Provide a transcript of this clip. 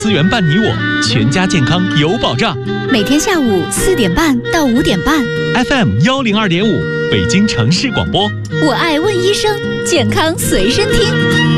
资源伴你我，全家健康有保障。 每天下午4点半到5点半 ，FM 102.5，北京城市广播。 我爱问医生，健康随身听。